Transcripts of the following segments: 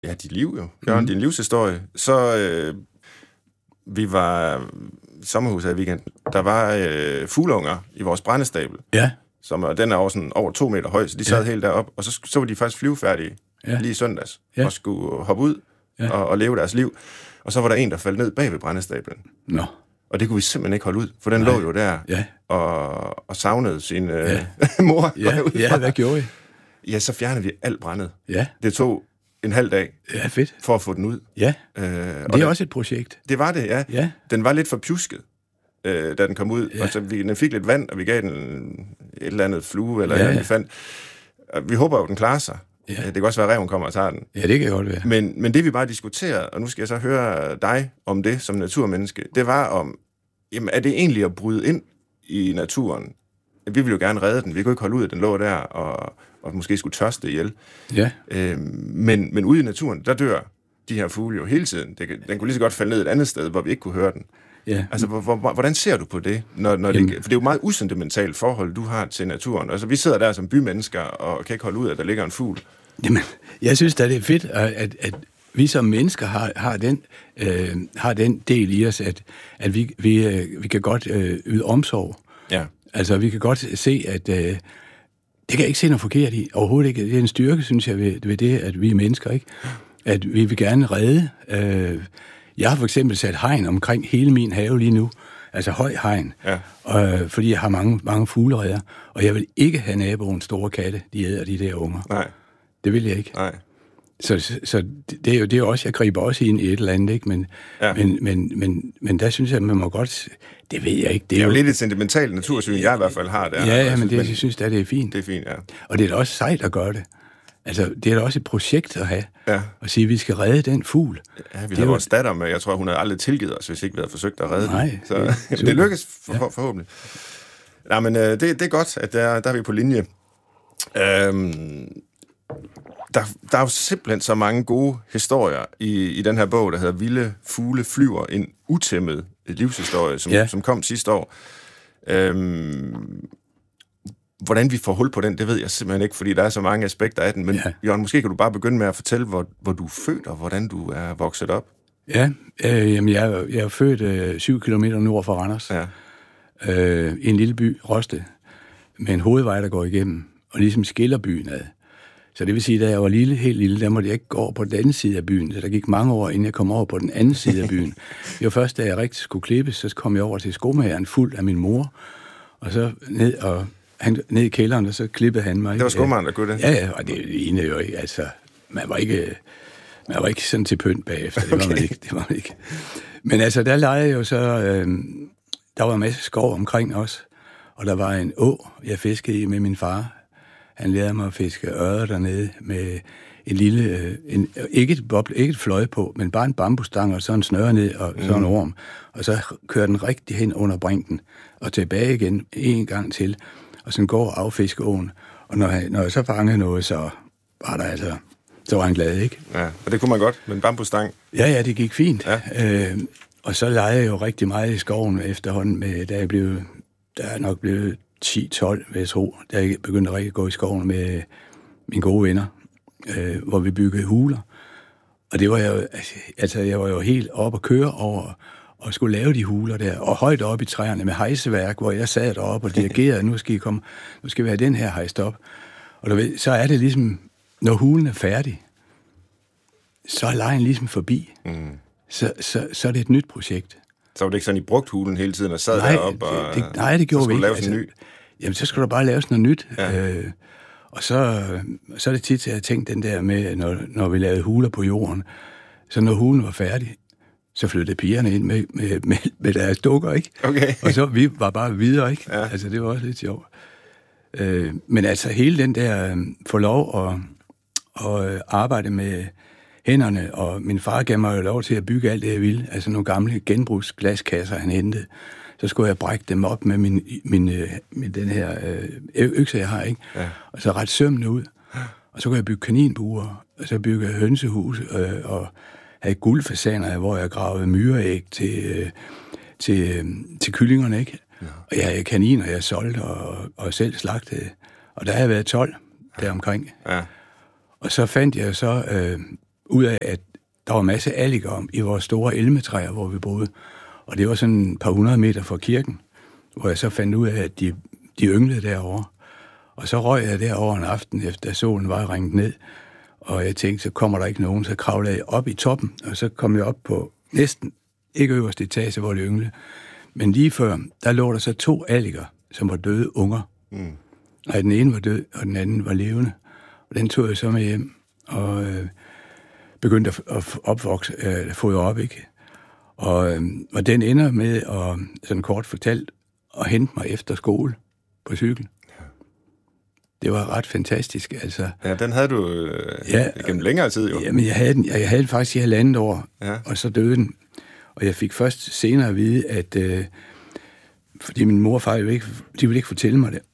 Ja, dit liv jo. Jørgen, din livshistorie. Så vi var i sommerhuset i weekenden. Der var fugleunger i vores brændestabel. Ja. Den er over, sådan, over 2 meter høj, så de sad helt deroppe. Og så var de faktisk flyvefærdige lige i søndags. Og skulle hoppe ud og leve deres liv. Og så var der en, der faldt ned bag ved brændestablen. Nå. Og det kunne vi simpelthen ikke holde ud, for den lå jo der og savnede sin mor. Ja, hvad gjorde I? Ja, så fjernede vi alt brændet. Ja. Det tog en halv dag for at få den ud. Ja, det er også et projekt. Det var det, ja. Den var lidt for pjusket, da den kom ud. Og så den fik lidt vand, og vi gav den et eller andet flue, eller et elefant. Vi håber jo, den klarer sig. Ja. Det kan også være, at ræven kommer og tager den. Ja, det kan godt være. Men det vi bare diskuterede, og nu skal jeg så høre dig om det som naturmenneske, det var om, jamen er det egentlig at bryde ind i naturen? Vi ville jo gerne redde den. Vi kunne ikke holde ud, at den lå der og måske skulle tørste ihjel. Ja. Men ude i naturen, der dør de her fugle jo hele tiden. Den kunne lige så godt falde ned et andet sted, hvor vi ikke kunne høre den. Ja. Altså, hvordan ser du på det? Når det? For det er jo meget usentimentalt forhold, du har til naturen. Altså, vi sidder der som bymennesker og kan ikke holde ud, at der ligger en fugl. Jamen, jeg synes da, det er fedt, at vi som mennesker har den del i os, at vi kan godt yde omsorg. Ja. Altså, vi kan godt se, at det kan jeg ikke se noget forkert i. Overhovedet ikke. Det er en styrke, synes jeg, ved det, at vi er mennesker, ikke? At vi vil gerne redde. Jeg har for eksempel sat hegn omkring hele min have lige nu. Altså høj hegn. Ja. Fordi jeg har mange fuglereder. Og jeg vil ikke have naboens store katte, de æder de der unger. Nej. Det vil jeg ikke. Nej. Så det er jo også, jeg griber også ind i et eller andet, ikke? Men der synes jeg, at man må godt, det ved jeg ikke. Det er jo lidt et sentimentalt natursyn, jeg i hvert fald har der. Ja, men jeg synes at det er fint. Det er fint, ja. Og det er da også sejt at gøre det. Altså, det er da også et projekt at have. Ja. Og sige, at vi skal redde den fugl. Ja, vi har vores datter med. Jeg tror, hun havde aldrig tilgivet os, hvis ikke vi havde forsøgt at redde den. Så det lykkes forhåbentlig. Nej, men det er godt, at der er vi på linje. Der er jo simpelthen så mange gode historier i den her bog, der hedder Vilde fugle flyver, en utæmmet livshistorie, som kom sidste år. Hvordan vi får hul på den, det ved jeg simpelthen ikke, fordi der er så mange aspekter af den. Men Jørgen, måske kan du bare begynde med at fortælle, hvor du er født, og hvordan du er vokset op. Ja, jamen jeg er født 7 kilometer nord for Randers. Ja. I en lille by, Roste, med en hovedvej, der går igennem, og ligesom skiller byen ad. Så det vil sige, at da jeg var helt lille, der måtte jeg ikke gå over på den anden side af byen. Så der gik mange år, inden jeg kom over på den anden side af byen. Det var først, da jeg rigtig skulle klippes, så kom jeg over til skomageren fuld af min mor, og så ned i kælderen, og så klippede han mig. Det var skomageren, der gjorde det? Ja, og det lignede jo ikke, altså, man var ikke sådan til pynt bagefter, det var man ikke. Men altså, der legede jeg jo så, der var en masse skov omkring os, og der var en å, jeg fiskede i med min far. Han lærte mig at fiske ørred dernede med en lille, ikke et fløje på, men bare en bambusstang og så en snøre ned og så en orm. Og så kører den rigtig hen under brinken og tilbage igen en gang til. Og så går affiskeåen. Og når jeg så fangede noget, så var der altså, så var han glad, ikke? Ja, og det kunne man godt med en bambusstang. Ja, det gik fint. Ja. Og så legede jeg jo rigtig meget i skoven efterhånden med, der er nok blevet 10-12, vil jeg tro, da jeg begyndte at gå i skoven med mine gode venner, hvor vi byggede huler. Og det var jeg var jo helt oppe at køre over og skulle lave de huler der, og højt oppe i træerne med hejseværk, hvor jeg sad deroppe og dirigerede, nu skal vi have den her hejst op. Og du ved, så er det ligesom, når hulen er færdig, så er lejen ligesom forbi. Så er det et nyt projekt. Så var det ikke sådan, I brugte hulen hele tiden og sad deroppe? Nej, det gjorde vi ikke. Altså, ny. Jamen, så skulle der bare laves noget nyt. Ja. Og så er det tit, at jeg har tænkt den der med, når vi lavede huler på jorden, så når hulen var færdig, så flyttede pigerne ind med deres dukker, ikke? Okay. Og så vi var bare videre, ikke? Ja. Altså, det var også lidt sjovt. Men altså, hele den der få lov at arbejde med hænderne, og min far gav mig jo lov til at bygge alt det, jeg ville. Altså nogle gamle genbrugsglaskasser, han hentede. Så skulle jeg brække dem op med med den her økse, jeg har, ikke? Ja. Og så ret sømmene ud. Og så kunne jeg bygge kaninbuer, og så bygge hønsehus, og havde guldfasaner, hvor jeg gravede myreæg til kyllingerne, ikke? Ja. Og jeg havde kaniner, jeg solgte og selv slagtede. Og der havde jeg været 12 deromkring. Ja. Og så fandt jeg så ud af, at der var masse alliger i vores store elmetræer, hvor vi boede. Og det var sådan et par 100 meter fra kirken, hvor jeg så fandt ud af, at de ynglede derovre. Og så røg jeg derover en aften, efter solen var ringet ned. Og jeg tænkte, så kommer der ikke nogen. Så kravlede jeg op i toppen, og så kom jeg op på næsten ikke øverste etage, hvor det ynglede. Men lige før, der lå der så 2 alliger, som var døde unger. Mm. Og den ene var død, og den anden var levende. Og den tog jeg så med hjem, og begyndte at fodre op, ikke? Og den ender med, at, sådan kort fortalt, at hente mig efter skole på cykel. Det var ret fantastisk, altså. Ja, den havde du gennem længere tid, jo. Jamen, jeg havde den faktisk i 1,5 år, og så døde den. Og jeg fik først senere at vide, at fordi min mor og far de ville ikke fortælle mig det.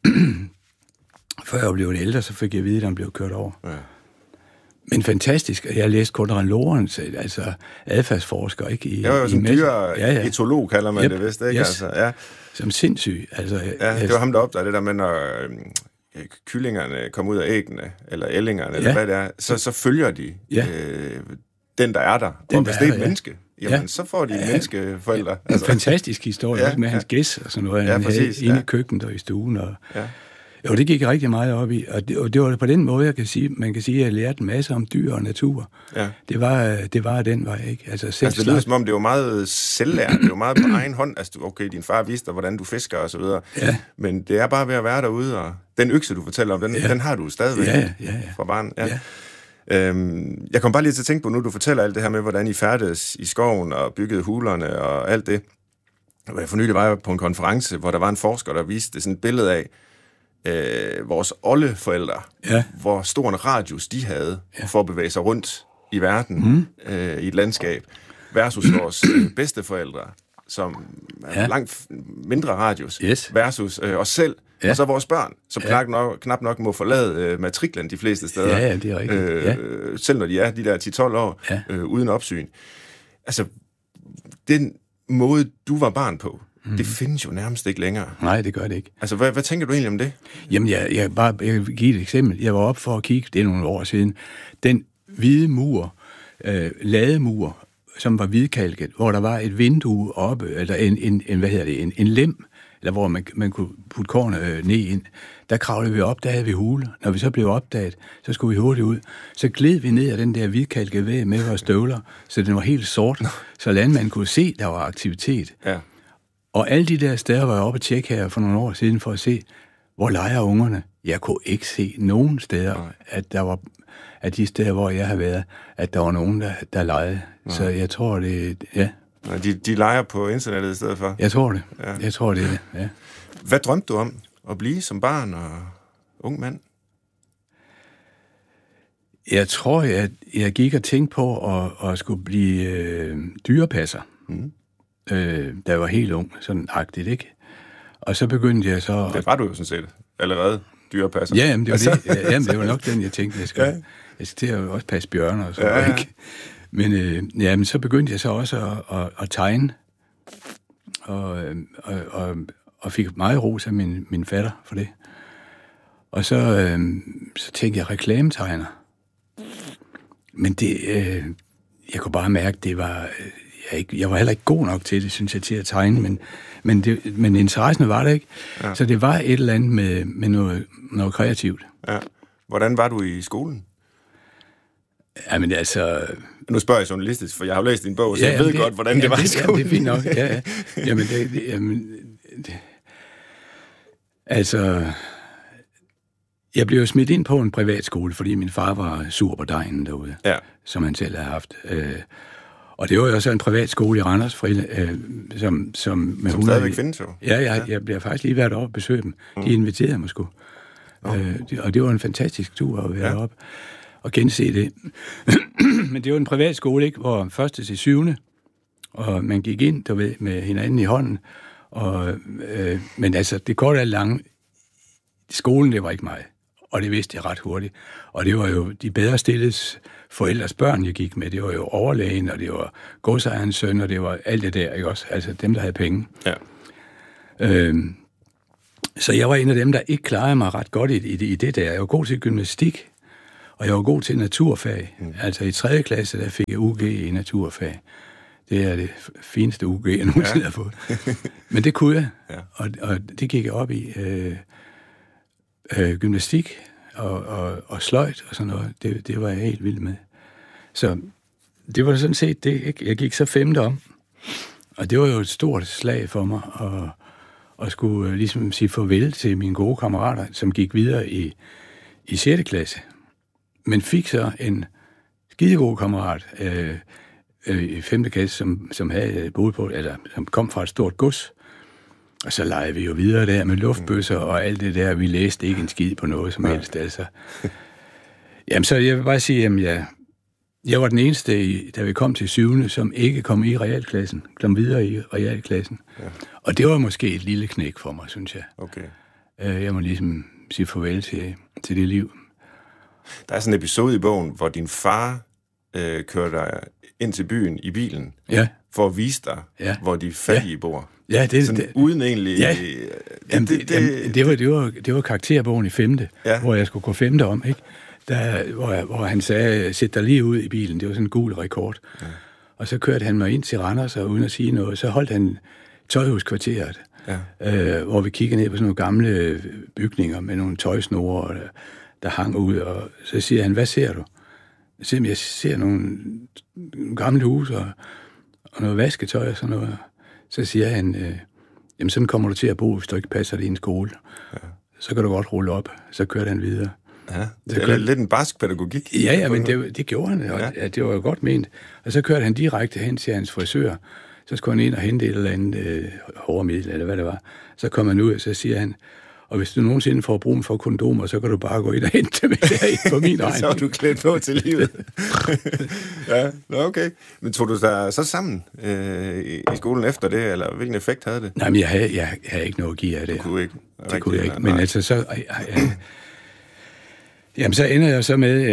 Før jeg blev ældre, så fik jeg at vide, at han blev kørt over. Ja. Men fantastisk, at jeg læste Konrad Lorenz, altså adfærdsforsker, ikke? Det var jo sådan en etolog, kalder man det vist, ikke? Yes. Altså, ja. Som sindssyg. Altså, det var ham, der opdagede det der med, når kyllingerne kommer ud af æggene, eller ællingerne, eller hvad det er, så følger de den, der er der. Og hvis det er et menneske, jamen, så får de menneskeforældre. Altså. En fantastisk historie, også med hans gæs og sådan noget. Han havde inde i køkkenet og i stuen. Og, jo, det gik rigtig meget op i, og det var på den måde, man kan sige, at jeg lærte en masse om dyr og natur. Ja. Det var den vej, ikke? Altså det lyder som om, det var meget selvlært, det var meget på egen hånd. Altså, okay, din far viste dig, hvordan du fisker og så videre, men det er bare ved at være derude, og den økse, du fortæller om, den har du stadigvæk fra barn. Ja. Jeg kom bare lige til at tænke på, nu du fortæller alt det her med, hvordan I færdedes i skoven og byggede hulerne og alt det. For nylig var jeg på en konference, hvor der var en forsker, der viste sådan et billede af vores oldeforældre, hvor stor en radius de havde for at bevæge sig rundt i verden, i et landskab, versus vores bedsteforældre, som er langt mindre radius, versus os selv, og så vores børn, som knap nok må forlade matriklen de fleste steder, det er rigtigt. Selv når de er de der 10-12 år, uden opsyn. Altså, den måde, du var barn på, det findes jo nærmest ikke længere. Nej, det gør det ikke. Altså, hvad tænker du egentlig om det? Jamen, jeg vil give et eksempel. Jeg var op for at kigge, det er nogle år siden, den hvide mur, lademur, som var hvidkalket, hvor der var et vindue oppe, eller en lem, eller hvor man kunne putte kornet ned ind. Der kravlede vi op, der havde vi hule. Når vi så blev opdaget, så skulle vi hurtigt ud. Så gled vi ned af den der hvidkalkede væg med vores støvler, så den var helt sort, så landmanden kunne se, der var aktivitet. Ja. Og alle de der steder var jeg oppe og tjekke her for nogle år siden, for at se, hvor leger ungerne. Jeg kunne ikke se nogen steder, at de steder, hvor jeg har været, at der var nogen, der legede. Så jeg tror, det De leger på internettet i stedet for? Jeg tror det. Jeg tror det, ja. Hvad drømte du om at blive som barn og ung mand? Jeg tror, jeg gik og tænkte på at skulle blive dyrepasser. Da jeg var helt ung, sådan agtigt, ikke? Og så begyndte jeg så... Det var du jo sådan set allerede, dyrepasser. Ja, jamen, det var det. Jamen, det var nok den, jeg tænkte, jeg skal til at også passe bjørner og sådan ikke? Men så begyndte jeg så også at tegne, og fik meget ros af min fatter for det. Og så tænkte jeg reklametegner. Men det... jeg kunne bare mærke, det var... Jeg var heller ikke god nok til det, synes jeg, til at tegne, men interessen var det ikke. Ja. Så det var et eller andet med noget kreativt. Ja. Hvordan var du i skolen? Jamen altså... Nu spørger jeg journalistisk, for jeg har jo læst din bog, så jeg ved godt, hvordan det var i skolen. Det er fint nok, altså... Jeg blev jo smidt ind på en privatskole, fordi min far var sur på dejen derude, som han selv havde haft. Og det var jo så en privat skole i Randers, som stadigvæk findes jo. Jeg bliver faktisk lige været oppe og besøge dem. De inviterede mig sgu. Og det var en fantastisk tur at være oppe og gense det. Men det var en privat skole, ikke, hvor 1. til 7. Og man gik ind, du ved, med hinanden i hånden. Men altså, det korte og lange, skolen, det var ikke mig. Og det vidste jeg ret hurtigt. Og det var jo de bedre stillede forældres børn, jeg gik med. Det var jo overlægen, og det var godsejernes søn, og det var alt det der, ikke også? Altså dem, der havde penge. Ja. Så jeg var en af dem, der ikke klarede mig ret godt i det der. Jeg var god til gymnastik, Og jeg var god til naturfag. Altså i 3. klasse, der fik jeg UG i naturfag. Det er det fineste UG, jeg nogensinde har fået. Men det kunne jeg, og det gik jeg op i. Gymnastik og sløjt og sådan noget, det var jeg helt vild med. Så det var sådan set det. Jeg gik så 5. om, og det var jo et stort slag for mig, at skulle ligesom sige farvel til mine gode kammerater, som gik videre i 6. klasse. Men fik så en skidegod kammerat i 5. klasse, som havde boet på, eller som kom fra et stort gods. Og så legede vi jo videre der med luftbøsser og alt det der. Vi læste ikke en skid på noget som helst, altså. Jamen, så jeg vil bare sige, at jeg var den eneste, da vi kom til 7., som ikke kom i realklassen, kom videre i realklassen. Ja. Og det var måske et lille knæk for mig, synes jeg. Okay. Jeg må ligesom sige farvel til det liv. Der er sådan en episode i bogen, hvor din far kører dig ind til byen i bilen, for at vise dig, hvor de fattige bor. Ja, det uden egentlig... Ja. Det var karakterbogen i 5., hvor jeg skulle gå 5. om, ikke? Hvor han sagde, sæt dig lige ud i bilen. Det var sådan en gul rekord. Ja. Og så kørte han mig ind til Randers, og uden at sige noget, så holdt han Tøjhuskvarteret, hvor vi kiggede ned på sådan nogle gamle bygninger med nogle tøjsnore, der hang ud, og så siger han, hvad ser du? Jeg ser nogle gamle huse og noget vasketøj og sådan noget. Så siger han, jamen sådan kommer du til at bo, hvis du ikke passer det i en skole. Ja. Så kan du godt rulle op. Så kørte han videre. Ja, det er lidt en barsk pædagogik. Ja, men det gjorde han, og det var jo godt ment. Og så kørte han direkte hen til hans frisør. Så skulle han ind og hente et eller andet hårmiddel, eller hvad det var. Så kom han ud, og så siger han, og hvis du nogensinde får brug for kondomer, så kan du bare gå ind og hente dem der på min regning. Så er du klædt på til livet. Ja, okay. Men tog du dig så sammen i skolen efter det, eller hvilken effekt havde det? Nej, men jeg havde ikke noget at give af det. Du kunne ikke? Det kunne jeg ikke. Men altså så... Jamen, så ender jeg så med...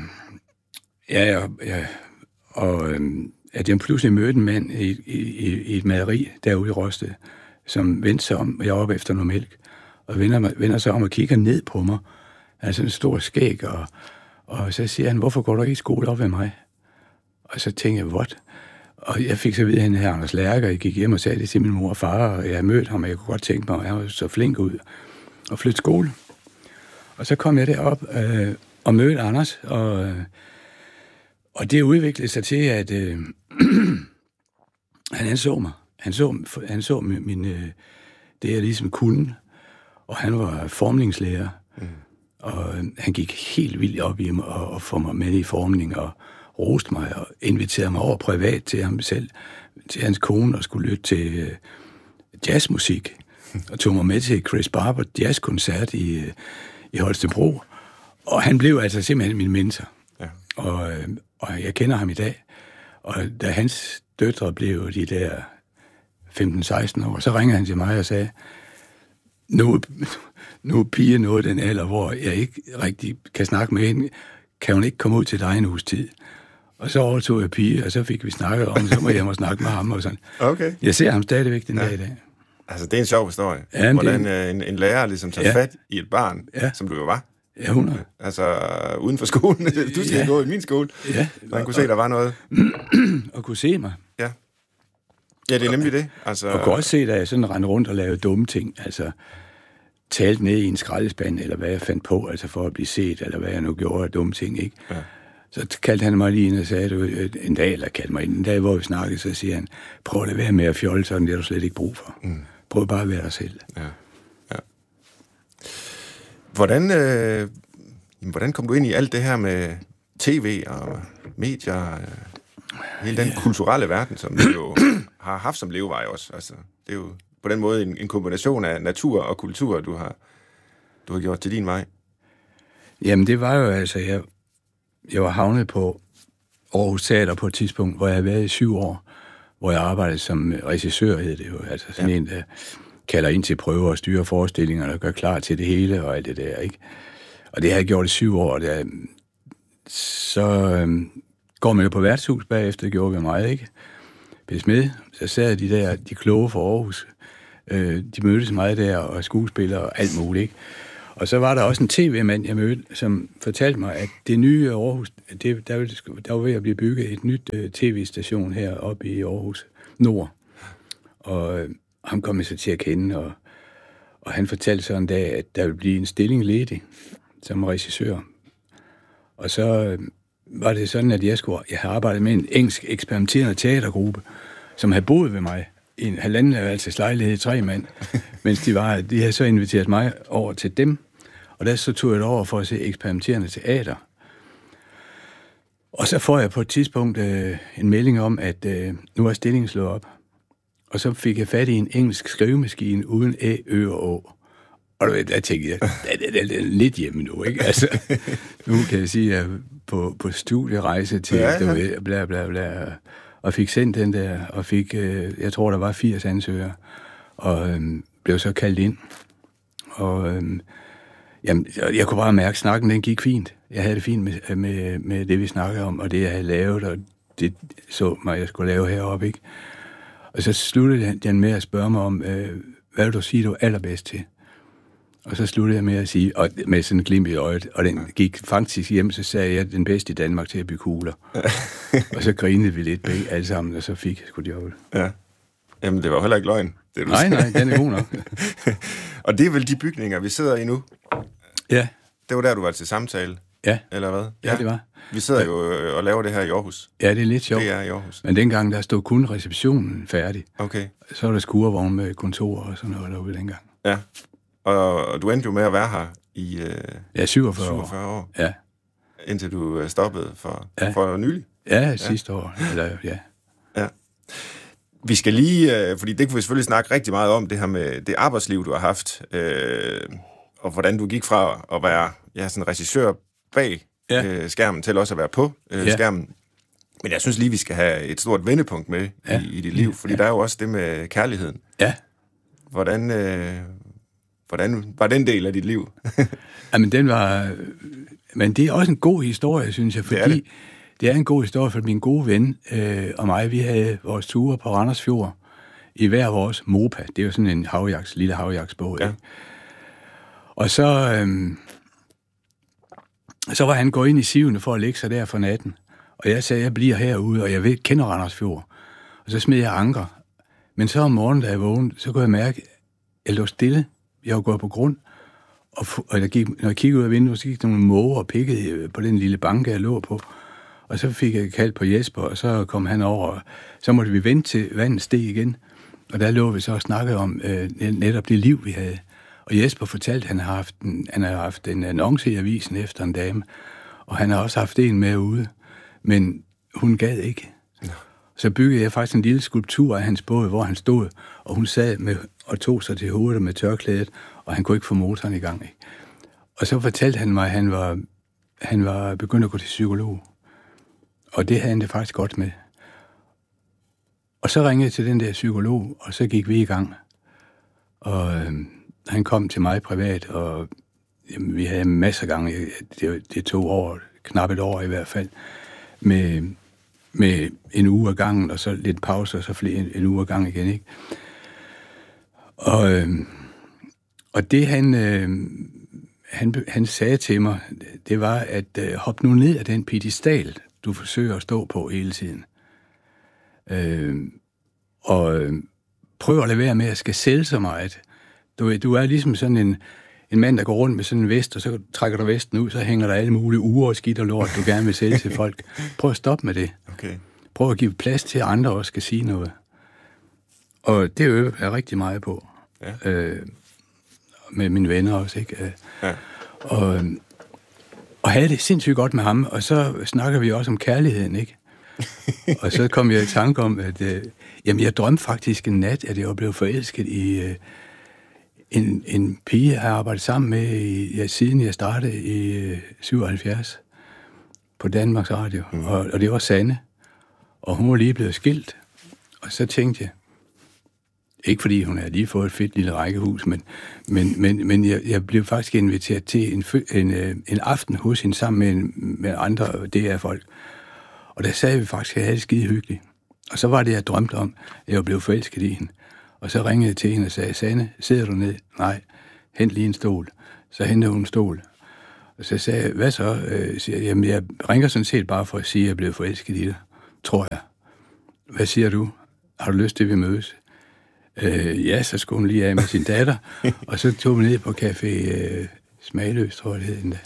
at jeg pludselig mødte en mand i et maleri derude i Rosted, som vendte sig om, og jeg var oppe efter noget mælk, og vender sig om og kigger ned på mig. Han er sådan en stor skæg, og så siger han, hvorfor går du ikke i skole op ved mig? Og så tænkte jeg, what? Og jeg fik så at vide, at han her Anders Lærker, jeg gik hjem og sagde det til min mor og far, og jeg mødte ham, og jeg kunne godt tænke mig, at han var så flink ud og flytte skole. Og så kom jeg derop og mødte Anders, og det udviklede sig til, at han så mig. Han så min, det, jeg ligesom kunne, og han var formningslærer, og han gik helt vildt op i mig og få mig med i formning, og roste mig og inviterede mig over privat til ham selv, til hans kone, og skulle lytte til jazzmusik, og tog mig med til Chris Barber jazzkoncert i Holstebro, og han blev altså simpelthen min mentor. Ja. Og jeg kender ham i dag, og da hans døtre blev de der 15-16 år, så ringer han til mig og sagde, nu er Pia nået den alder, hvor jeg ikke rigtig kan snakke med hende, kan hun ikke komme ud til dig en uges tid? Og så overtog jeg Pia, og så fik vi snakket om, så må jeg snakke med ham og sådan. Okay. Jeg ser ham stadigvæk den dag i dag. Altså, det er en sjov historie. Ja, hvordan en lærer ligesom tager fat i et barn, som du jo var. Ja, 100. Altså, uden for skolen. Du skal gå i min skole. Ja. Man kunne se, der var noget. Og kunne se mig. Ja. Ja, det er nemlig det. Altså... Og kunne også se, da jeg sådan rendte rundt og lavede dumme ting. Altså, talte ned i en skraldespand, eller hvad jeg fandt på, altså for at blive set, eller hvad jeg nu gjorde af dumme ting, ikke? Ja. Så kaldte han mig lige ind og sagde, en dag, hvor vi snakkede, så siger han, prøv at være med at fjolle, sådan det har du slet ikke brug for. Prøv bare at være dig selv. Ja. Ja. Hvordan kom du ind i alt det her med tv og medier, hele den kulturelle verden, som du jo har haft som levevej også? Altså, det er jo på den måde en kombination af natur og kultur, du har gjort til din vej. Jamen, det var jo altså, jeg var havnet på Aarhus Teater på et tidspunkt, hvor jeg havde været i 7 år, hvor jeg arbejdede som regissør, hed det jo. Altså sådan en, der kalder ind til prøver og styrer forestillinger og gør klar til det hele og alt det der, ikke? Og det har jeg gjort i 7 år, og så går man jo på værtshus bagefter, det gjorde vi meget, ikke? Pisse med, så sad de kloge fra Aarhus, de mødtes meget der, og skuespillere og alt muligt, ikke? Og så var der også en tv-mand, jeg mødte, som fortalte mig, at det nye Aarhus, der var ved at blive bygget et nyt tv-station heroppe i Aarhus Nord. Og ham kom jeg så til at kende, og han fortalte så en dag, at der ville blive en stilling ledig som regissør. Og så var det sådan, at jeg havde arbejdet med en engelsk eksperimenterende teatergruppe, som havde boet ved mig i en 1,5 lejlighed, 3 mand, mens de havde så inviteret mig over til dem, og der så tog jeg det over for at se eksperimenterende teater. Og så får jeg på et tidspunkt en melding om, at nu er stillingen slået op. Og så fik jeg fat i en engelsk skrivemaskine uden æ, ø og å. Og der tænkte jeg, det er lidt hjemme nu, ikke? Altså, nu kan jeg sige, at jeg på studierejse til, bla bla bla, og fik sendt den der, og fik, jeg tror, der var 80 ansøgere, og blev så kaldt ind. Og jamen, jeg kunne bare mærke, at snakken den gik fint. Jeg havde det fint med det, vi snakkede om, og det, jeg havde lavet, og det så mig, jeg skulle lave heroppe, ikke? Og så sluttede den med at spørge mig om, hvad vil du sige, du er allerbedst til? Og så sluttede jeg med at sige, og med sådan en glimt i øjet, og den gik faktisk hjem, så sagde jeg, den bedste i Danmark til at bygge kugler. Og så grinede vi lidt begge alle sammen, og så fik jeg sgu jobbet. Ja. Jamen, det var heller ikke løgn. Det, nej, den er god nok. Og det er vel de bygninger, vi sidder i nu? Ja. Det var der, du var til samtale? Ja. Eller hvad? Ja, det var. Vi sidder jo og laver det her i Aarhus. Ja, det er lidt sjovt. Det er i Aarhus. Men dengang, der stod kun receptionen færdig. Okay. Så var der skurvogn med kontor og sådan noget derude dengang. Ja. Og du endte jo med at være her i 47 år. Ja. Indtil du stoppede for nylig. Ja, sidste år. Eller, ja. Ja. Vi skal lige, fordi det kunne vi selvfølgelig snakke rigtig meget om, det her med det arbejdsliv, du har haft, og hvordan du gik fra at være sådan regissør bag skærmen til også at være på skærmen. Men jeg synes lige, vi skal have et stort vendepunkt med i dit liv, fordi der er jo også det med kærligheden. Ja. Hvordan var den del af dit liv? Jamen, men det er også en god historie, synes jeg, fordi det er en god historie, for min gode ven og mig, vi havde vores ture på Randers Fjord i hver vores Mopa. Det er jo sådan en lille havjagtsbåd. Ja. Og så var han gået ind i Sivene for at lægge sig der for natten. Og jeg sagde, jeg bliver herude, og jeg kender Randers Fjord. Og så smed jeg anker. Men så om morgenen, da jeg vågnede, så kunne jeg mærke, at jeg lå stille. Jeg var gået på grund. Og når jeg kiggede ud af vinduet, så gik der nogle måger og pikkede på den lille banke, jeg lå på. Og så fik jeg kaldt på Jesper, og så kom han over. Og så måtte vi vente til vandet steg igen. Og der lå vi så og snakkede om netop det liv, vi havde. Og Jesper fortalte, at han har haft en annonce i avisen efter en dame. Og han har også haft en med ude. Men hun gad ikke. Ja. Så byggede jeg faktisk en lille skulptur af hans båd, hvor han stod, og hun sad og tog sig til hovedet med tørklædet, og han kunne ikke få motoren i gang. Ikke? Og så fortalte han mig, at han var begyndt at gå til psykolog. Og det havde han det faktisk godt med. Og så ringede jeg til den der psykolog, og så gik vi i gang. Og han kom til mig privat, og jamen, vi havde masser af gange. Det tog knap et år i hvert fald, med en uge ad gangen, og så lidt pause, og så en uge ad gangen igen, ikke? Og det han sagde til mig, det var, at hop nu ned af den piedestal, du forsøger at stå på hele tiden. Og prøv at lade være med at skal sælge så meget. Du er ligesom sådan en mand, der går rundt med sådan en vest, og så trækker du vesten ud, så hænger der alle mulige uger og skidt og lort, du gerne vil sælge til folk. Prøv at stoppe med det. Okay. Prøv at give plads til, at andre også skal sige noget. Og det øver jeg rigtig meget på. Ja. Med mine venner også, ikke? Ja. Og havde det sindssygt godt med ham, og så snakker vi også om kærligheden, ikke? Og så kom jeg i tanke om, at jeg drømte faktisk en nat, at jeg var blevet forelsket i en pige, jeg har arbejdet sammen med, siden jeg startede i 77 på Danmarks Radio. Og det var Sanne. Og hun var lige blevet skilt. Og så tænkte jeg, ikke fordi hun havde lige fået et fedt lille rækkehus, men jeg blev faktisk inviteret til en aften hos hende sammen med andre DR-folk. Og der sagde vi faktisk, at jeg havde det skide hyggeligt. Og så var det, jeg drømte om, at jeg var blevet forelsket i hende. Og så ringede jeg til hende og sagde, Sanne, sidder du ned? Nej, hent lige en stol. Så hentede hun en stol. Og så sagde jeg, hvad så? Siger jeg, jamen, jeg ringer sådan set bare for at sige, at jeg er blevet forelsket i dig, tror jeg. Hvad siger du? Har du lyst til, at vi mødes? Ja, så skulle hun lige af med sin datter, og så tog vi ned på Café Smagløs, tror jeg det hed endda.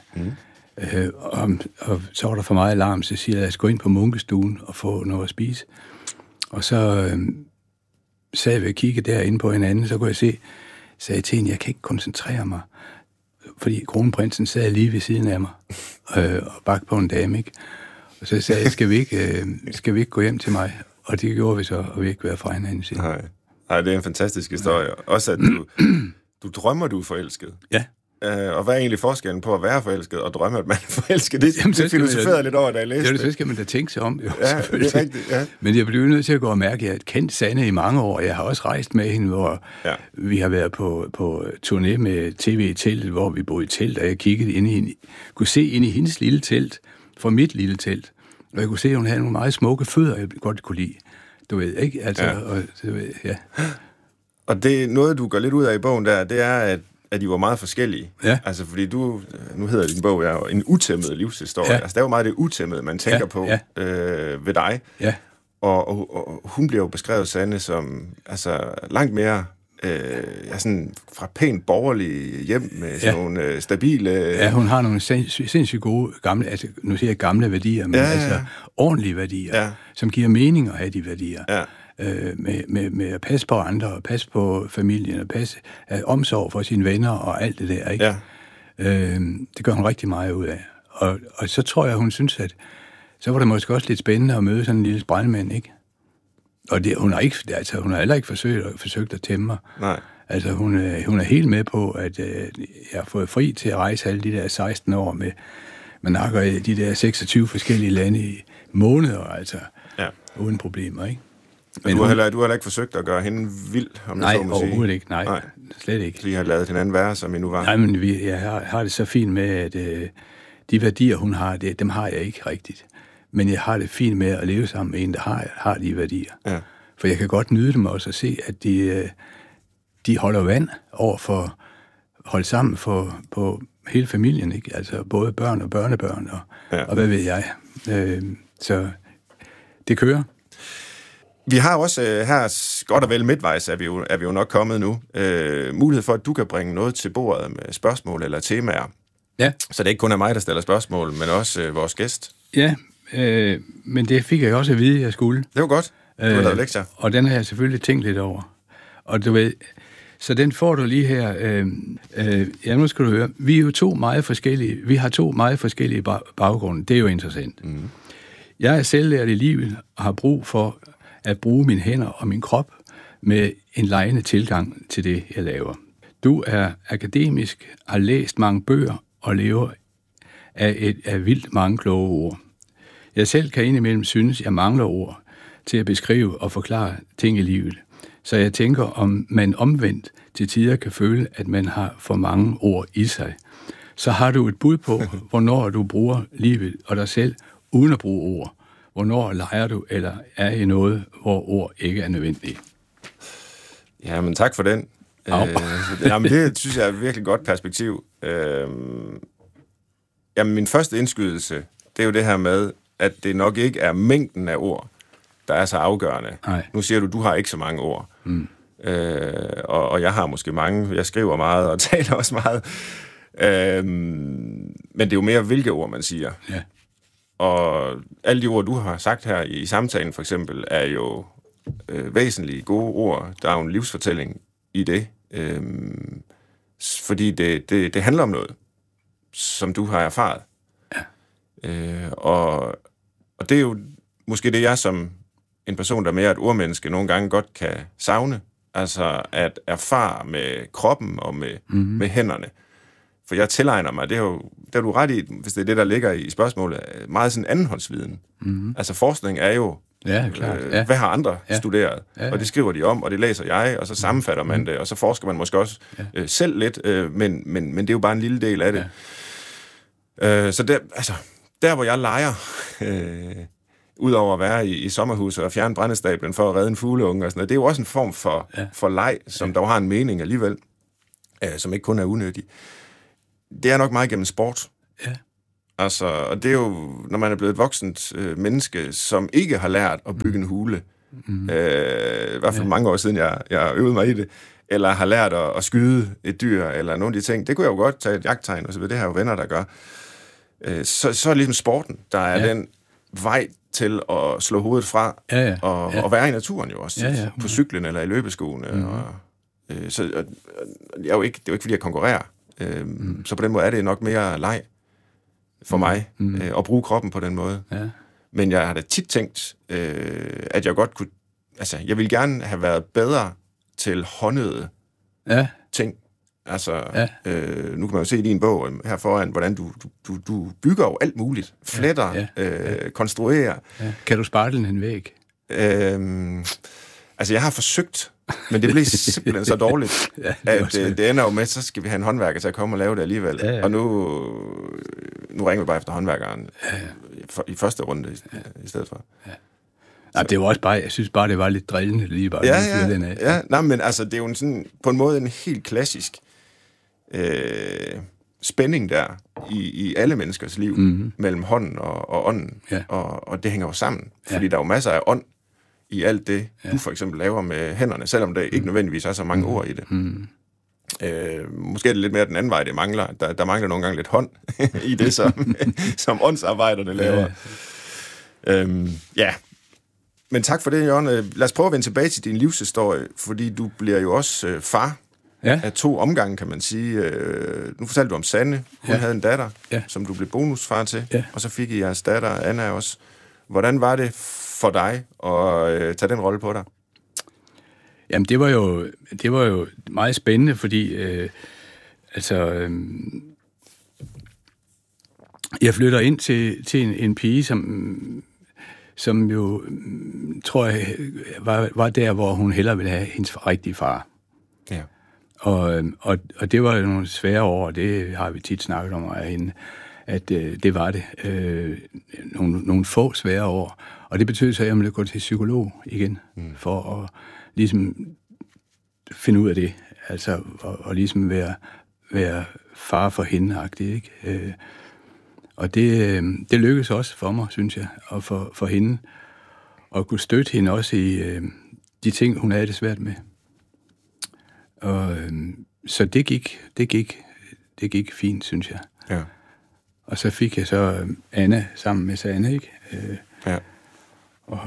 Og så var der for meget alarm, så siger jeg, lad os gå ind på munkestuen og få noget at spise. Og så sad vi og kiggede derinde på hinanden, så kunne jeg se, sagde til hende, jeg kan ikke koncentrere mig, fordi kronprinsen sad lige ved siden af mig og bagte på en dame, ikke? Og så sagde jeg, skal vi ikke gå hjem til mig? Og det gjorde vi så, og vi ikke været fra hinanden siden. Nej, det er en fantastisk historie. Også at du drømmer, du er forelsket. Ja. Og hvad er egentlig forskellen på at være forelsket og drømme, at man er forelsket? Det filosoferede lidt over, da jeg læste det. Så skal man da tænke sig om, jo, ja, det er rigtigt, ja. Men jeg blev nødt til at gå og mærke, at jeg har kendt Sanne i mange år. Jeg har også rejst med hende, hvor vi har været på turné med TV i teltet, hvor vi boede i telt, og jeg kiggede ind i hende, kunne se ind i hendes lille telt, fra mit lille telt. Og jeg kunne se, at hun havde nogle meget smukke fødder, jeg godt kunne lide. Du ved, ikke? Altså, ja. Og, du ved, ja. Og det er noget, du gør lidt ud af i bogen der, det er, at de var meget forskellige. Ja. Altså, fordi nu hedder din bog jo en utæmmet livshistorie. Ja. Altså, der er jo meget det utæmmede, man tænker på ved dig. Ja. Og hun bliver jo beskrevet, Sanne, som altså, langt mere sådan fra pænt borgerlige hjem med sådan nogle stabile... Ja, hun har nogle sindssygt gode gamle, altså nu siger jeg gamle værdier, men altså ordentlige værdier, som giver mening at have de værdier. Ja. Med at passe på andre, og passe på familien, og passe omsorg for sine venner og alt det der, ikke? Ja. Det gør hun rigtig meget ud af. Og så tror jeg, hun synes, at så var det måske også lidt spændende at møde sådan en lille brandmand, ikke? Og hun har heller ikke forsøgt at tæmme mig. Nej. Altså, hun er helt med på, at jeg har fået fri til at rejse alle de der 16 år med nakker i de der 26 forskellige lande i måneder, altså, uden problemer, ikke? Men du har heller ikke forsøgt at gøre hende vild, om jeg så må sige? Nej, overhovedet ikke. Nej, slet ikke. Så I har lavet hinanden være, som I nu var? Nej, men jeg har det så fint med, at de værdier, hun har, dem har jeg ikke rigtigt. Men jeg har det fint med at leve sammen med en, der har de værdier. Ja. For jeg kan godt nyde dem også at se, at de holder vand over for holde sammen på hele familien, ikke? Altså både børn og børnebørn og hvad ved jeg. Så det kører. Vi har også her, godt og vel midtvejs, er vi jo nok kommet nu, mulighed for, at du kan bringe noget til bordet med spørgsmål eller temaer. Ja. Så det ikke kun er mig, der stiller spørgsmål, men også vores gæst. Ja, men det fik jeg også at vide, at jeg skulle. Det var godt. Du har lavet lektier. Og den har jeg selvfølgelig tænkt lidt over. Og du ved, så den får du lige her. Nu skal du høre. Vi har to meget forskellige baggrunde. Det er jo interessant. Mm. Jeg er selvlært i livet og har brug for at bruge mine hænder og min krop med en legende tilgang til det, jeg laver. Du er akademisk, har læst mange bøger og lever af vildt mange kloge ord. Jeg selv kan indimellem synes, jeg mangler ord til at beskrive og forklare ting i livet. Så jeg tænker, om man omvendt til tider kan føle, at man har for mange ord i sig. Så har du et bud på, hvornår du bruger livet og dig selv uden at bruge ord. Hvornår leger du, eller er i noget, hvor ord ikke er nødvendige? Jamen, tak for den. Jamen, det synes jeg er et virkelig godt perspektiv. Jamen, min første indskydelse, det er jo det her med, at det nok ikke er mængden af ord, der er så afgørende. Nej. Nu siger du har ikke så mange ord. Mm. Og jeg har måske mange. Jeg skriver meget og taler også meget. Men det er jo mere, hvilke ord man siger. Ja. Og alle de ord, du har sagt her i samtalen for eksempel, er jo væsentlige gode ord. Der er jo en livsfortælling i det. Fordi det handler om noget, som du har erfaret. Ja. Og det er jo måske det, jeg som en person, der er mere et ordmenneske, nogle gange godt kan savne. Altså at erfare med kroppen og med hænderne. For jeg tilegner mig, det er du ret i, hvis det er det, der ligger i spørgsmålet, meget sådan andenhåndsviden. Mm-hmm. Altså forskning er jo, hvad har andre studeret? Ja. Og det skriver de om, og det læser jeg, og så sammenfatter man det, og så forsker man måske også selv lidt, men det er jo bare en lille del af det. Ja. Så der hvor jeg leger, udover at være i sommerhuset og fjerne brændestablen for at redde en fugleunge og sådan noget, det er jo også en form for leg, som dog har en mening alligevel, som ikke kun er unødig. det er nok meget gennem sport. Ja. Altså, og det er jo, når man er blevet et voksent menneske, som ikke har lært at bygge en hule, i hvert fald mange år siden, jeg øvede mig i det, eller har lært at skyde et dyr, eller nogle af de ting, det kunne jeg jo godt tage et jagttegn, og så videre, det har jo venner, der gør. Så er det ligesom sporten, der er den vej til at slå hovedet fra, og være i naturen jo også, på cyklen eller i løbeskoene. Så det er jo ikke, fordi jeg konkurrerer. Så på den måde er det nok mere leg for mig, at bruge kroppen på den måde. Ja. Men jeg har da tit tænkt, at jeg godt kunne... Altså, jeg ville gerne have været bedre til håndede ting. Altså, nu kan man jo se i din bog her foran, hvordan du bygger jo alt muligt. Fletter, konstruerer. Ja. Kan du spartle en væg? Altså, jeg har forsøgt, men det blev simpelthen så dårligt, at det ender jo med, så skal vi have en håndværker til at komme og lave det alligevel. Ja. Og nu ringer vi bare efter håndværkeren i første runde i stedet for. Ja. Nej, det var også bare, jeg synes bare, det var lidt drillende lige bare. Ja. Nej, men altså, det er jo sådan, på en måde en helt klassisk spænding der i alle menneskers liv, mellem hånden og ånden. Ja. Og det hænger jo sammen, fordi der er jo masser af ånd i alt det, du for eksempel laver med hænderne, selvom der ikke nødvendigvis er så mange ord i det. Måske er det lidt mere den anden vej, det mangler. Der mangler nogle gange lidt hånd i det, som åndsarbejderne laver. Ja. Men tak for det, Jørgen. Lad os prøve at vende tilbage til din livshistorie, fordi du bliver jo også far af 2 omgange, kan man sige. Nu fortalte du om Sanne. Hun havde en datter, som du blev bonusfar til, og så fik I jeres datter, Anna, også. Hvordan var det for dig at tage den rolle på dig? Jamen, det var jo meget spændende, fordi jeg flytter ind til en pige, som jo, tror jeg, var der, hvor hun hellere ville have hendes rigtige far. Ja. Og det var jo nogle svære år, det har vi tit snakket om herinde, at det var det. Nogle få svære år. Og det betød så, at jeg måtte gå til psykolog igen, for at ligesom finde ud af det. Altså, og ligesom være far for hende-agtig, ikke? Og det lykkedes også for mig, synes jeg, og for hende, at kunne støtte hende også i de ting, hun havde det svært med. Og så det gik fint, synes jeg. Ja. Og så fik jeg så Anna sammen med Sanne, ikke? Og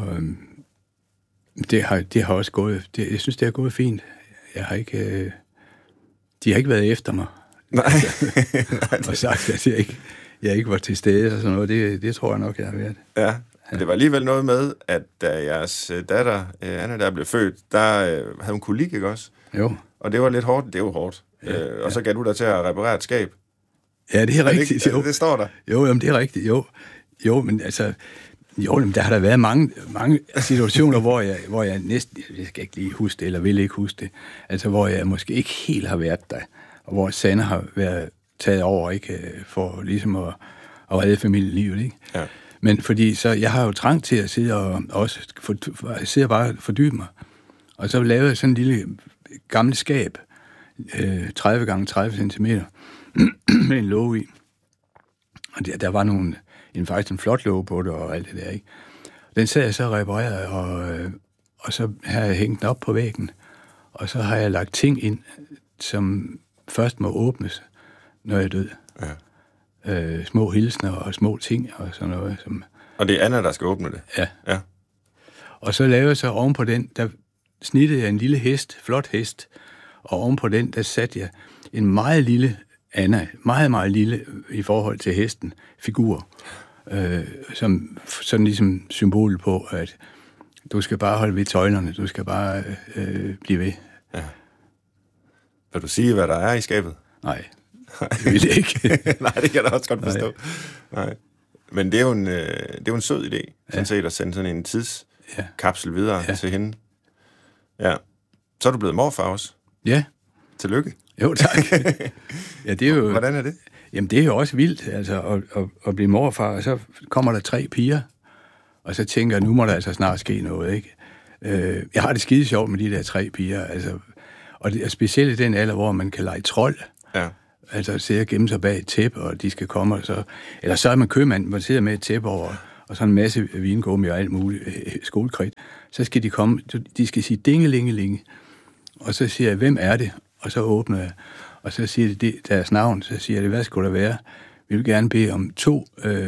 det har også gået. Jeg synes, det har gået fint. Jeg har ikke. De har ikke været efter mig. Nej. Og sagt, at jeg ikke var til stede og sådan noget. Det tror jeg nok, jeg har været. Ja. Men det var alligevel noget med, at da jeres datter, Anna, der blev født, der havde hun kolik, ikke også? Jo. Og det var lidt hårdt. Det er jo hårdt. Og så gav du dig til at reparere et skab. Ja, det er rigtigt. Jo. Det står der. Jo, jamen, det er rigtigt. Jo, men altså... Jo, men der har der været mange situationer, hvor jeg næsten... Jeg skal ikke lige huske det, eller vil ikke huske det. Altså, hvor jeg måske ikke helt har været der. Og hvor Sanne har været taget over, ikke? For ligesom at redde familielivet, ikke? Ja. Men fordi så... Jeg har jo trang til at sidde og også... sidde og bare fordybe mig. Og så lavede jeg sådan en lille gammel skab, 30 gange 30 centimeter, med en låge i. Og der var faktisk en flot låge på det og alt det der, ikke? Den sad jeg så repareret, og så har jeg hængt den op på væggen. Og så har jeg lagt ting ind, som først må åbnes, når jeg er død. Ja. Små hilsner og små ting og sådan noget. Og det er Anna, der skal åbne det? Ja. Og så lavede jeg så oven på den, der snittede jeg en lille hest, flot hest, og oven på den, der satte jeg en meget lille Anna, meget, meget lille i forhold til hesten, figur, som sådan ligesom symbol på, at du skal bare holde ved tøjlerne, du skal bare blive ved. Ja. Vil du sige, hvad der er i skabet? Nej, det vil jeg ikke. Nej, det kan jeg da også godt forstå. Nej. Men det er jo en sød idé, sådan set, at sende sådan en tidskapsel videre til hende. Ja. Så er du blevet morfar også. Ja. Tillykke. Jo, tak. Ja, det er jo... Hvordan er det? Jamen, det er jo også vildt, altså, at blive morfar, og så kommer der 3 piger, og så tænker jeg, nu må der altså snart ske noget, ikke? Jeg har det skide sjovt med de der 3 piger, altså, og det er specielt i den alder, hvor man kan lege trold, Altså sidder og gemmer sig bag et tæppe, og de skal komme, og så... Eller så er man købmand, man sidder med et tæppe over, og så en masse vingummi og alt muligt skolekridt. Så skal de komme, de skal sige dingelingelinge, og så siger jeg, hvem er det? Og så åbner jeg, og så siger de deres navn, så siger jeg, hvad skulle der være? Vi vil gerne bede om to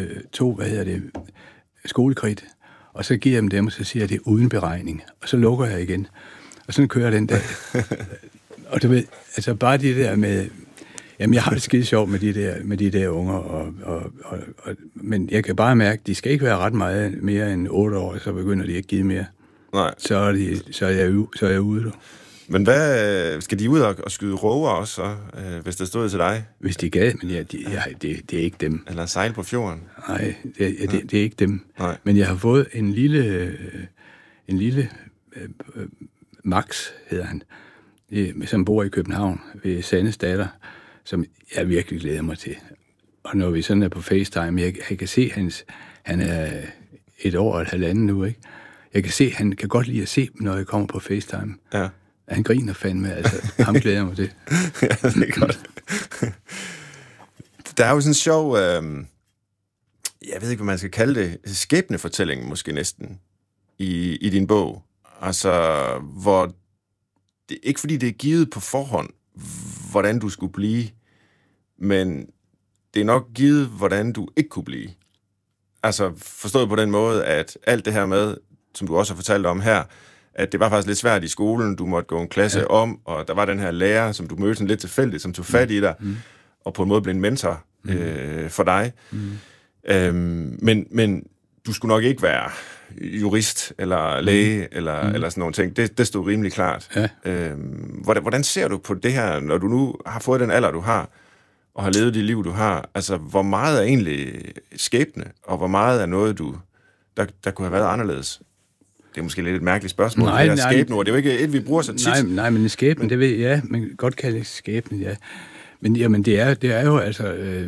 skolekridt, og så giver jeg dem, og så siger jeg, det er uden beregning. Og så lukker jeg igen. Og sådan kører den dag. Og du ved, altså bare de der med... Jamen, jeg har det skide sjovt med de der unger, men jeg kan bare mærke, de skal ikke være ret meget mere end 8 år, så begynder de ikke at give mere. Nej. Så er jeg ude. Men hvad, skal de ud og skyde råger også, så, hvis det stod til dig? Hvis de gad, men det er ikke dem. Eller sejle på fjorden? Nej, det er ikke dem. Nej. Men jeg har fået en lille Max, hedder han, som bor i København ved Sandes datter, som jeg virkelig glæder mig til. Og når vi sådan er på FaceTime, jeg kan se, han er 1 år eller 1,5 nu, ikke? Jeg kan se, han kan godt lide at se, når jeg kommer på FaceTime. Ja. Han griner fandme, altså. Ham glæder jeg mig til. Ja, det er godt. Der er jo sådan en sjov, jeg ved ikke, hvad man skal kalde det, skæbnefortælling måske næsten, i din bog. Altså, hvor det, ikke fordi det er givet på forhånd, hvordan du skulle blive, men det er nok givet, hvordan du ikke kunne blive. Altså, forstået på den måde, at alt det her med, som du også har fortalt om her, at det var faktisk lidt svært i skolen, du måtte gå en klasse om, og der var den her lærer, som du mødte sådan lidt tilfældigt, som tog fat i dig, og på en måde blev en mentor for dig. Men du skulle nok ikke være jurist, eller læge, eller sådan nogle ting. Det stod rimelig klart. Ja. Hvordan ser du på det her, når du nu har fået den alder, du har, og har levet det liv, du har? Altså, hvor meget er egentlig skæbne, og hvor meget er noget, der kunne have været anderledes? Det er måske lidt et mærkeligt spørgsmål. Nej, det er skæbne, det er jo ikke et, vi bruger så tit. Nej, men skæbne, det ved jeg, man kan godt kalde det skæbne, ja. Men jamen, det er jo altså...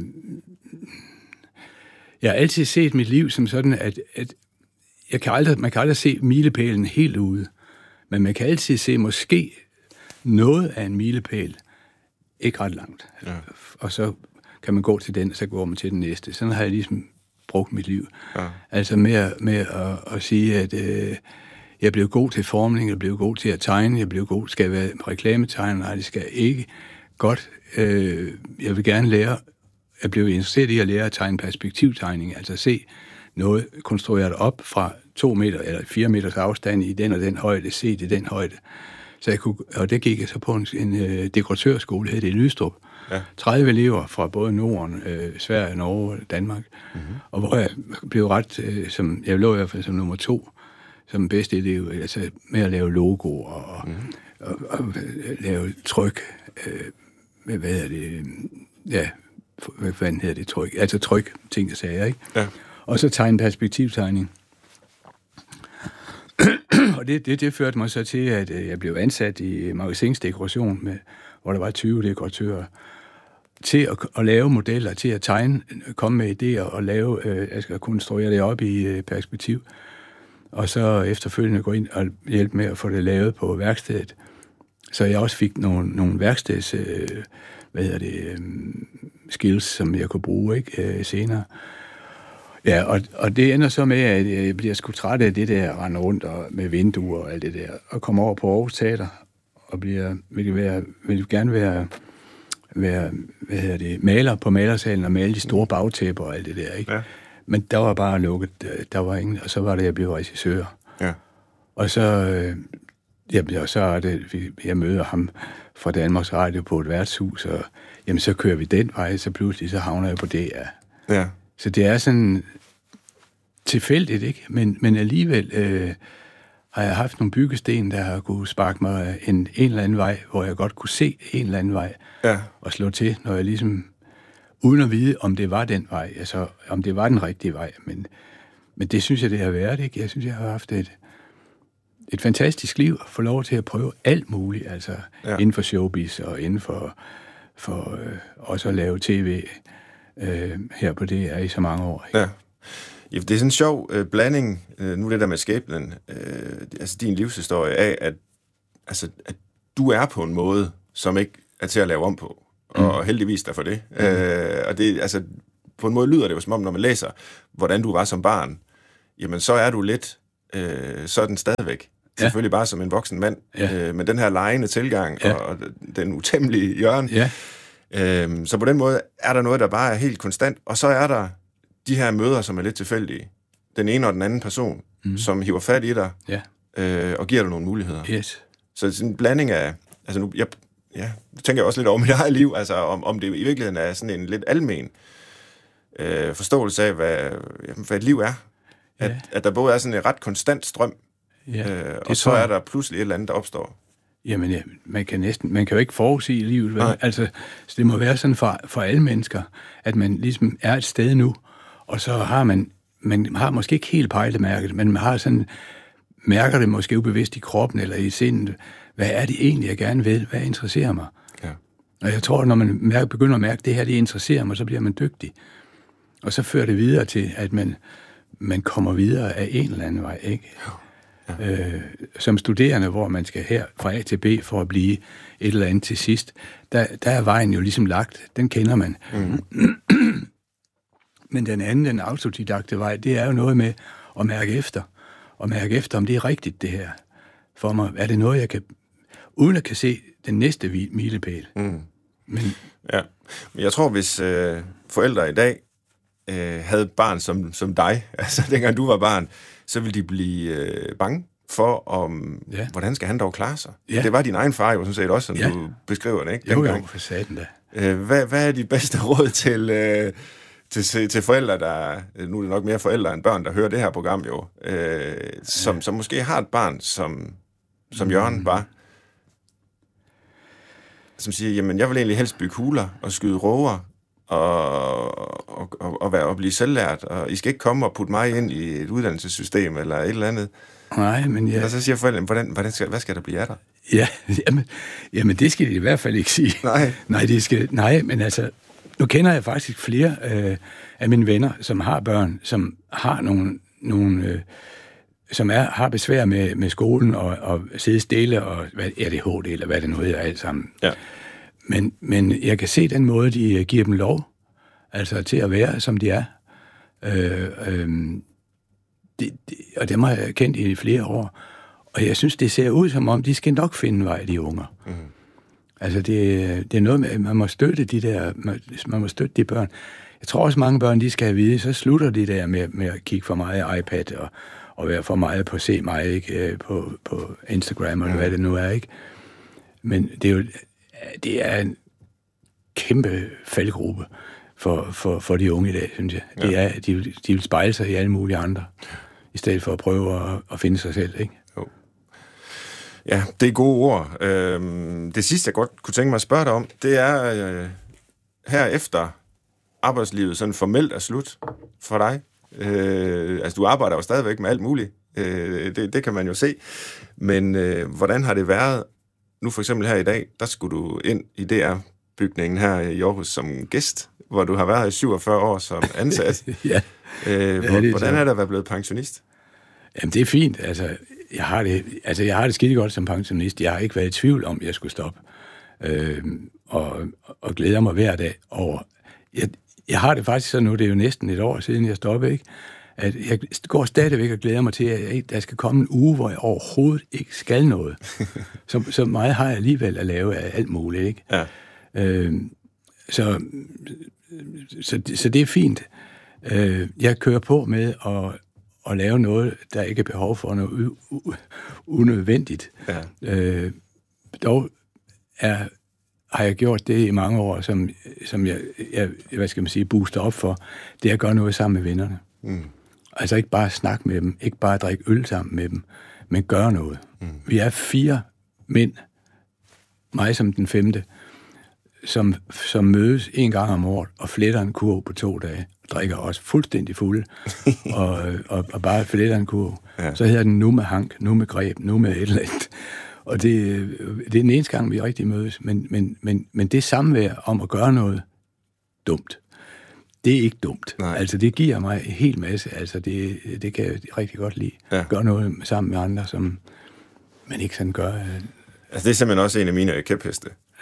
jeg har altid set mit liv som sådan, at man kan aldrig se milepælen helt ude, men man kan altid se måske noget af en milepæl, ikke ret langt. Ja. Og så kan man gå til den, så går man til den næste. Sådan har jeg ligesom brugt mit liv. Ja. Altså med at sige, at jeg blev god til formning, jeg blev god til at tegne, skal jeg være reklametegner? Nej, det skal jeg ikke. Godt. Jeg vil gerne lære, jeg blev interesseret i at lære at tegne perspektivtegning, altså se noget konstrueret op fra 2 meter eller 4 meters afstand i den og den højde, se det i den højde. Så jeg kunne, og det gik jeg så på en dekoratørskole, hed det i Lystrup. Ja. 30 elever fra både Norden, Sverige, Norge og Danmark. Mm-hmm. Og hvor jeg blev jeg lå i hvert fald som nummer 2, som bedste elev, altså med at lave logoer og lave tryk. Hvad hedder det? Ja, hvad fanden hedder det tryk? Altså tryk, ting og sager, ikke? Ja. Og så tegne perspektivtegning. Og det førte mig så til, at jeg blev ansat i magasinsdekoration, hvor der var 20 dekoratører, til at lave modeller, til at tegne, komme med idéer og lave, jeg skal konstruere det op i perspektiv. Og så efterfølgende gå ind og hjælpe med at få det lavet på værkstedet. Så jeg også fik nogle værksteds, skills, som jeg kunne bruge senere. Ja, og det ender så med, at jeg bliver sgu træt af det der, rende rundt og med vinduer og alt det der, og kommer over på Aarhus Teater, og vil gerne være maler på malersalen og male de store bagtæpper og alt det der, ikke? Ja. Men der var bare lukket, der var ingen, og så var det, jeg blev regissør. Ja. Og så, jeg møder ham fra Danmarks Radio på et værtshus, og jamen, så kører vi den vej, så pludselig så havner jeg på DR. Ja. Så det er sådan tilfældigt, ikke? Men alligevel har jeg haft nogle byggesten, der har kunne sparke mig en eller anden vej, hvor jeg godt kunne se en eller anden vej, og slå til, når jeg ligesom, uden at vide, om det var den vej, altså om det var den rigtige vej. Men det synes jeg, det har været, ikke? Jeg synes, jeg har haft et fantastisk liv, at få lov til at prøve alt muligt, altså inden for showbiz og inden for også at lave tv her på DR i så mange år. Ikke? Ja, det er sådan en sjov blanding, nu det der med skæbnen, altså din livshistorie af, at du er på en måde, som ikke er til at lave om på. og heldigvis derfor det. Og det, altså, på en måde lyder det jo som om, når man læser, hvordan du var som barn, jamen så er du lidt sådan stadigvæk. Ja. Selvfølgelig bare som en voksen mand, med den her legende tilgang og den utæmmelige hjørne. Ja. Så på den måde er der noget, der bare er helt konstant, og så er der de her møder, som er lidt tilfældige. Den ene og den anden person, som hiver fat i dig, og giver dig nogle muligheder. Yes. Så sådan en blanding af, altså nu tænker jeg også lidt over mit eget liv, altså om det i virkeligheden er sådan en lidt almen forståelse af, hvad et liv er. At der både er sådan en ret konstant strøm, og så er der pludselig et eller andet, der opstår. Jamen, man kan jo ikke forudsige livet. Altså, så det må være sådan for alle mennesker, at man ligesom er et sted nu, og så har man har måske ikke helt pejlemærket, men man har sådan, mærker det måske ubevidst i kroppen eller i sindet. Hvad er det egentlig, jeg gerne vil? Hvad interesserer mig? Ja. Og jeg tror, når man begynder at mærke, at det her, det interesserer mig, så bliver man dygtig. Og så fører det videre til, at man kommer videre af en eller anden vej, ikke? Ja. Som studerende, hvor man skal her fra A til B for at blive et eller andet til sidst, der er vejen jo ligesom lagt. Den kender man. Men den anden, den autodidakte vej, det er jo noget med at mærke efter. Og mærke efter, om det er rigtigt, det her. For mig, er det noget, jeg kan, uden at kan se den næste milepæl. Men jeg tror, hvis forældre i dag havde et barn som dig, altså dengang du var barn, så ville de blive bange for, hvordan skal han dog klare sig? Ja. Det var din egen far jo sådan set også, som du beskriver det, ikke? Jo, for satan da. Hvad er de bedste råd til forældre, der... Nu er det nok mere forældre end børn, der hører det her program jo, som måske har et barn, som Jørgen var, som siger, jamen, jeg vil egentlig helst bygge huler og skyde råger, og blive selvlært, og I skal ikke komme og putte mig ind i et uddannelsessystem eller et eller andet. Nej, men Og så siger forældrene, hvad skal der blive af dig? Ja, jamen det skal de i hvert fald ikke sige. Nej, men altså, nu kender jeg faktisk flere af mine venner, som har børn, som har nogle som har besvær med skolen og sidde stille og ADHD eller hvad det nu hedder alt sammen. Ja. Men jeg kan se den måde, de giver dem lov, altså til at være, som de er. Og dem har jeg kendt i flere år. Og jeg synes, det ser ud som om, de skal nok finde vej, de unger. Altså, det er noget med, man må støtte man må støtte de børn. Jeg tror også, mange børn, de skal have vide, så slutter de der med at kigge for meget iPad og være for meget på Se mig, ikke? På Instagram eller hvad det nu er, ikke? Men det er en kæmpe faldgruppe for de unge i dag, synes jeg. Ja. Det er, de vil spejle sig i alle mulige andre, i stedet for at prøve at finde sig selv, ikke? Jo. Ja, det er gode ord. Det sidste, jeg godt kunne tænke mig at spørge dig om, det er her efter arbejdslivet sådan formelt er slut for dig. Altså, du arbejder jo stadigvæk med alt muligt. Det kan man jo se. Men hvordan har det været? Nu for eksempel her i dag, der skulle du ind i DR-bygningen her i Aarhus som gæst, hvor du har været her i 47 år som ansat. Ja. Hvordan er det at være blevet pensionist? Jamen, det er fint. Altså, jeg har det skide godt som pensionist. Jeg har ikke været i tvivl om, at jeg skulle stoppe. Og glæder mig hver dag over. Jeg har det faktisk sådan nu, det er jo næsten et år siden, jeg stoppede, ikke? At jeg går stadigvæk og glæder mig til, at der skal komme en uge, hvor jeg overhovedet ikke skal noget. Så meget har jeg alligevel at lave af alt muligt, ikke? Ja. Så det er fint. Jeg kører på med at lave noget, der ikke er behov for noget unødvendigt. Ja. Dog har jeg gjort det i mange år, som jeg hvad skal man sige, booster op for, det er at gøre noget sammen med vennerne. Altså ikke bare snakke med dem, ikke bare drikke øl sammen med dem, men gøre noget. Vi er 4 mænd, mig som den 5., som mødes 1 gang om året og fletter en kurv på 2 dage, drikker også fuldstændig fulde, og bare fletter en kurv. Ja. Så hedder den nu med hank, nu med greb, nu med et eller andet. Og det er den eneste gang, vi rigtig mødes. Men det samvær om at gøre noget dumt, det er ikke dumt. Nej. Altså, det giver mig en hel masse. Altså, det kan jeg rigtig godt lide. Ja. Gøre noget sammen med andre, som man ikke sådan gør. Altså, det er simpelthen også en af mine kæpheste.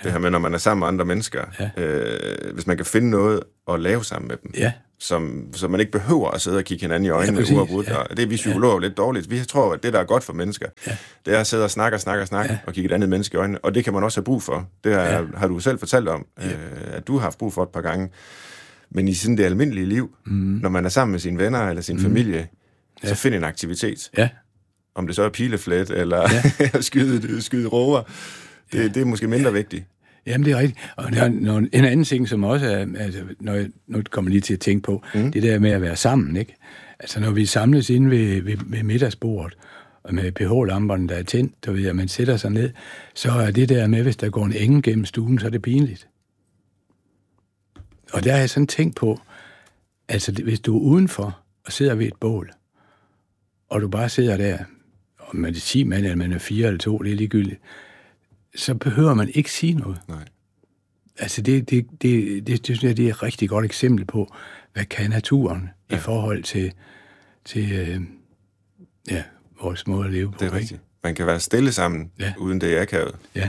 Det her med, når man er sammen med andre mennesker. Hvis man kan finde noget at lave sammen med dem. Ja. Som man ikke behøver at sidde og kigge hinanden i øjnene uafbrudt. Ja. Og det er vi psykologer lidt dårligt. Vi tror, at det, der er godt for mennesker, det er at sidde og snakke og kigge et andet menneske i øjnene. Og det kan man også have brug for. Det har du selv fortalt om, at du har haft brug for et par gange. Men i sådan det almindelige liv, når man er sammen med sine venner eller sin familie, så find en aktivitet. Ja. Om det så er pileflet eller skyde råger. Det er måske mindre vigtigt. Jamen, det er rigtigt. Og der er en anden ting, som også er, altså, nu kommer lige til at tænke på, det der med at være sammen, ikke? Altså, når vi samles inde ved middagsbordet, og med pH-lamperne, der er tændt, du ved, at man sætter sig ned, så er det der med, hvis der går en engel gennem stuen, så er det pinligt. Og der har jeg sådan tænkt på, altså, hvis du er udenfor og sidder ved et bål, og du bare sidder der, om man er 10 mand, eller man er 4 eller 2, det er ligegyldigt, så behøver man ikke sige noget. Nej. Altså, det synes jeg, det er et rigtig godt eksempel på, hvad kan naturen i forhold til vores måde at leve på. Det er rigtigt. Man kan være stille sammen, uden det er akavet. Ja.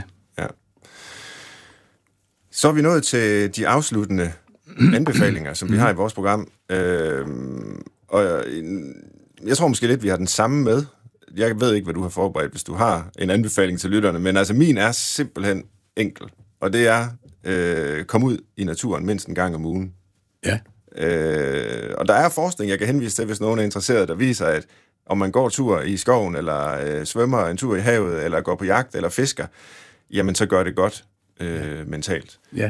Så er vi nået til de afsluttende anbefalinger, som vi har i vores program. Og jeg tror måske lidt, vi har den samme med. Jeg ved ikke, hvad du har forberedt, hvis du har en anbefaling til lytterne, men altså min er simpelthen enkel. Og det er, kom ud i naturen mindst en gang om ugen. Ja. Og der er forskning, jeg kan henvise til, hvis nogen er interesseret, der viser, at om man går tur i skoven, eller svømmer en tur i havet, eller går på jagt, eller fisker, jamen så gør det godt mentalt. Ja.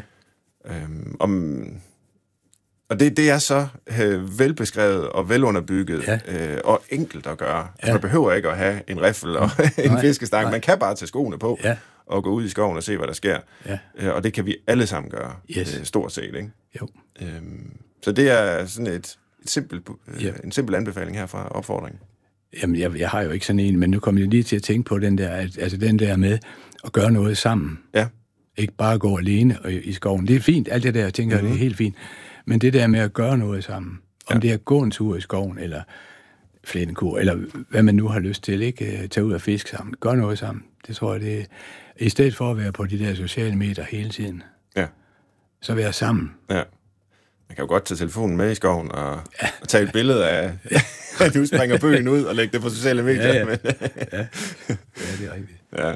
Og det er så velbeskrevet og velunderbygget og enkelt at gøre. Altså, man behøver ikke at have en riffel og en fiskestang. Man kan bare tage skoene på og gå ud i skoven og se, hvad der sker. Ja. Og det kan vi alle sammen gøre, stort set. Ikke? Jo. Så det er sådan en simpel anbefaling her fra opfordringen. Jamen, jeg har jo ikke sådan en, men nu kommer jeg lige til at tænke på den der, altså den der med at gøre noget sammen. Ja. Ikke bare gå alene i skoven. Det er fint, alt det der, jeg tænker, det er helt fint. Men det der med at gøre noget sammen, om det er at gå en tur i skoven, eller flættekur, eller hvad man nu har lyst til, ikke? Tage ud og fiske sammen, gør noget sammen. Det tror jeg, det er, i stedet for at være på de der sociale medier hele tiden, så være sammen. Ja. Man kan jo godt tage telefonen med i skoven og tage et billede af, at du springer bøgen ud og lægge det på sociale medier. Ja, det er rigtigt. Ja.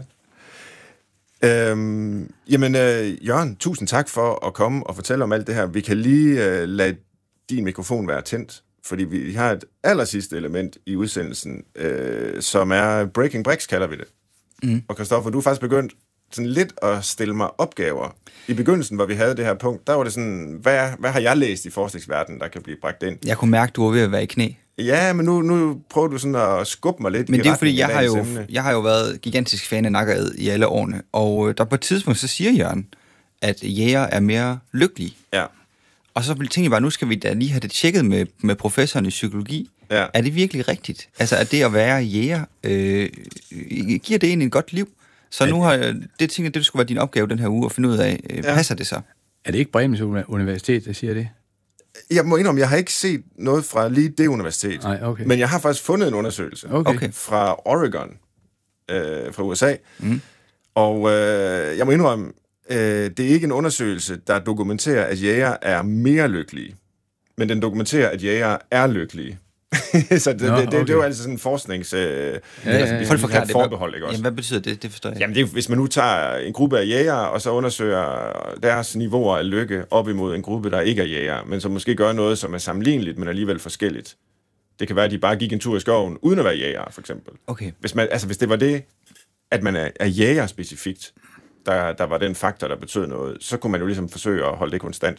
Jørgen, tusind tak for at komme og fortælle om alt det her. Vi kan lige lade din mikrofon være tændt, fordi vi har et allersidste element i udsendelsen, som er Breaking Bricks, kalder vi det. Og Christoffer, du er faktisk begyndt sådan lidt at stille mig opgaver. I begyndelsen, hvor vi havde det her punkt, der var det sådan, hvad har jeg læst i forskningsverdenen, der kan blive bragt ind? Jeg kunne mærke, du var ved at være i knæ. Ja, men nu prøver du sådan at skubbe mig lidt i retning. Men det er fordi, jeg har jo været gigantisk fan af nakkerad i alle årene, og der på et tidspunkt, så siger Jørgen, at jæger er mere lykkelige. Ja. Og så tænkte jeg bare, nu skal vi da lige have det tjekket med professoren i psykologi. Ja. Er det virkelig rigtigt? Altså, at det at være jæger, giver det egentlig et godt liv? Så nu har jeg, det tænker jeg, det skulle være din opgave den her uge, at finde ud af, passer det så? Er det ikke Bremens Universitet, der siger det? Jeg må indrømme, jeg har ikke set noget fra lige det universitet. Nej, okay. Men jeg har faktisk fundet en undersøgelse fra Oregon, fra USA. Og jeg må indrømme, det er ikke en undersøgelse, der dokumenterer, at jæger er mere lykkelige. Men den dokumenterer, at jæger er lykkelige. Så det er jo altså sådan en forsknings... forbehold, ikke også? Jamen, hvad betyder det? Det forstår jeg. Jamen, det er, hvis man nu tager en gruppe af jægere, og så undersøger deres niveauer af lykke op imod en gruppe, der ikke er jægere, men som måske gør noget, som er sammenligneligt, men alligevel forskelligt. Det kan være, at de bare gik en tur i skoven, uden at være jægere, for eksempel. Okay. Hvis det var det, at man er jæger specifikt, der var den faktor, der betød noget, så kunne man jo ligesom forsøge at holde det konstant.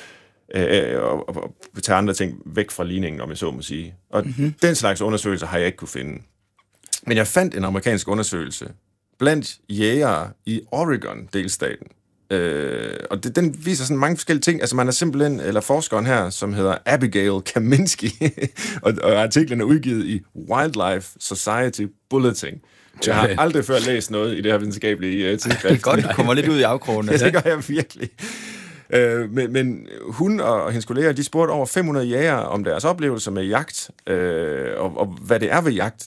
Og tage andre ting væk fra ligningen, om jeg så må sige. Og den slags undersøgelser har jeg ikke kunne finde. Men jeg fandt en amerikansk undersøgelse blandt jægere i Oregon-delstaten. Og den viser sådan mange forskellige ting. Altså man er simpelthen, eller forskeren her, som hedder Abigail Kaminski, og artiklen er udgivet i Wildlife Society Bulletin. Jeg har aldrig før læst noget i det her videnskabelige tidsskrift. Det er godt, du kommer lidt ud i afkrogen. Ja, det gør jeg virkelig. Men hun og hendes kolleger, de spurgte over 500 jægere om deres oplevelser med jagt, og hvad det er ved jagt,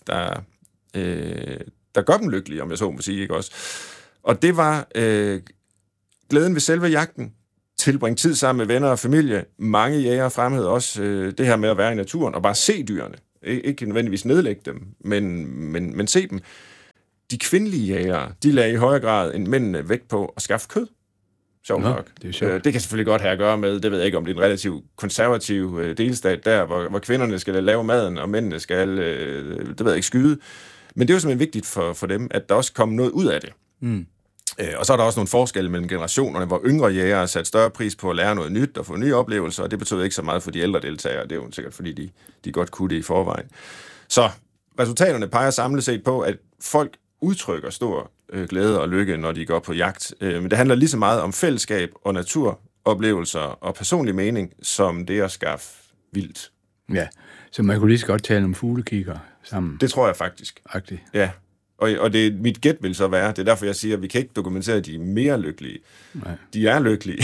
der gør dem lykkelige, om jeg så må sige, ikke også? Og det var glæden ved selve jagten, tilbringe tid sammen med venner og familie. Mange jægere fremhævede også det her med at være i naturen og bare se dyrene. Ikke nødvendigvis nedlægge dem, men se dem. De kvindelige jægere, de lagde i højere grad end mændene vægt på at skaffe kød. Sjovt nok. Det kan selvfølgelig godt have at gøre med, det ved jeg ikke, om det er en relativt konservativ delstat der, hvor kvinderne skal lave maden, og mændene skal, det ved jeg ikke, skyde. Men det er jo simpelthen vigtigt for dem, at der også kommer noget ud af det. Og så er der også nogle forskelle mellem generationerne, hvor yngre jægere har sat større pris på at lære noget nyt og få nye oplevelser, og det betød ikke så meget for de ældre deltagere. Det er jo sikkert, fordi de godt kunne det i forvejen. Så resultaterne peger samlet set på, at folk udtrykker stor glæde og lykke, når de går på jagt. Men det handler lige så meget om fællesskab og naturoplevelser og personlig mening, som det at skaffe vildt. Ja, så man kunne lige så godt tale om fuglekigger sammen. Det tror jeg faktisk. Agtigt. Ja, og det, mit gæt vil så være, det er derfor, jeg siger, at vi kan ikke dokumentere, at de er mere lykkelige. Nej. De er lykkelige.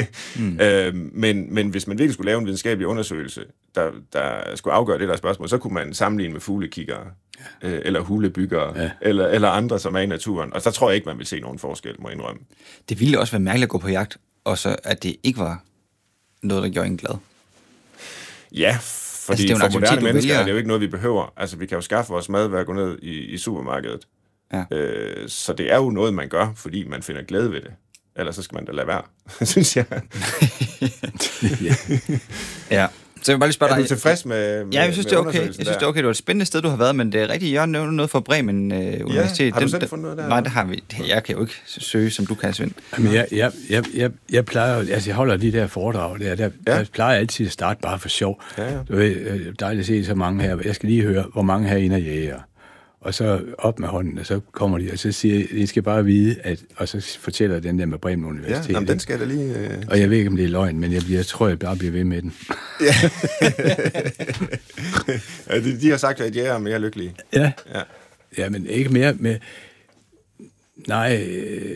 Men hvis man virkelig skulle lave en videnskabelig undersøgelse, der skulle afgøre det der spørgsmål, så kunne man sammenligne med fuglekiggere, eller hulebyggere, eller andre, som er i naturen. Og så tror jeg ikke, man vil se nogen forskel, må jeg indrømme. Det ville også være mærkeligt at gå på jagt, og så at det ikke var noget, der gjorde en glad. Ja, fordi altså, for moderne mennesker er det jo ikke noget, vi behøver. Altså, vi kan jo skaffe vores mad ved at gå ned i supermarkedet. Ja. Så det er jo noget, man gør, fordi man finder glæde ved det. Ellers så skal man da lade være, synes jeg. Ja. Så jeg vil bare lige spørge dig. Er du tilfreds med Ja, jeg synes, det er okay. Jeg synes, det er okay. Det var et spændende sted, du har været, men det er rigtigt, jeg nævner noget fra Bremen Universitet. Har du selv fundet noget der? Nej, det har vi. Jeg kan jo ikke søge, som du kan, Svend. Men jeg plejer, altså jeg holder de der foredrag der plejer altid at starte bare for sjov. Ja. Du ved, dejligt at se så mange her. Jeg skal lige høre, hvor mange herinde er jæger. Og så op med hånden, og så kommer de, og så siger I skal bare vide, og så fortæller den der med Bremen Universitet. Ja, jamen, den skal da lige... Og jeg ved ikke, om det er løgn, men jeg tror, jeg bare bliver ved med den. Ja. De har sagt, at jeg er mere lykkelig. Ja. Ja, men ikke mere med... Nej...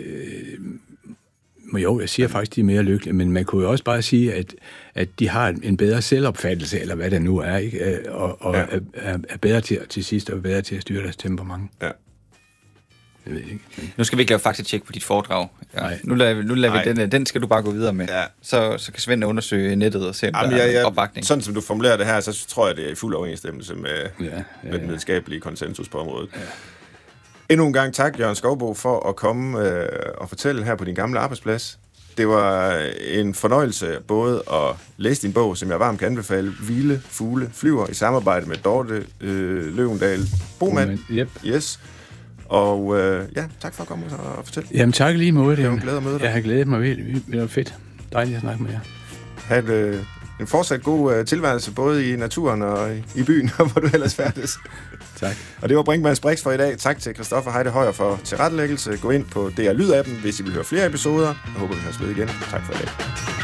Jo, jeg siger faktisk, de er mere lykkelige, men man kunne jo også bare sige, at de har en bedre selvopfattelse, eller hvad det nu er, ikke? Og er bedre til sidst, og bedre til at styre deres temperament. Ja. Jeg ved ikke. Nu skal vi ikke lave faktatjek på dit foredrag. Ja. Nu lader vi den skal du bare gå videre med. Ja. Så kan Svend undersøge nettet og se, om der er opbakning. Sådan som du formulerer det her, så tror jeg, det er i fuld overensstemmelse med den videnskabelige konsensus på området. Ja. Endnu en gang tak, Jørgen Skouboe, for at komme og fortælle her på din gamle arbejdsplads. Det var en fornøjelse både at læse din bog, som jeg varmt kan anbefale, Vilde Fugle Flyver, i samarbejde med Dorte Løvendal Boman. Yep. Yes. Og tak for at komme og fortælle. Jamen tak lige måde. Det var en glæde at møde dig. Jeg har glædet mig vildt. Det var fedt. Dejligt at snakke med jer. Ha' en fortsat god tilværelse, både i naturen og i byen, og hvor du ellers færdes. Tak. Og det var Brinkmanns Brix for i dag. Tak til Christoffer Heide Højer for tilrettelæggelse. Gå ind på DR Lyd-appen, hvis I vil høre flere episoder. Jeg håber, vi høres ved igen. Tak for i dag.